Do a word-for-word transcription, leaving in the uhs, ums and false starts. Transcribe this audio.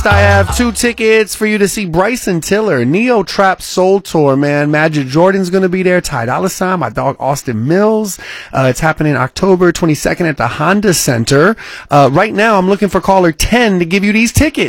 Next, I have two tickets for you to see Bryson Tiller, Neo Trap Soul Tour, man. Magic Jordan's going to be there. Ty Dolla Sign, my dog Austin Mills. Uh, it's happening October twenty-second at the Honda Center. Uh, right now, I'm looking for caller ten to give you these tickets.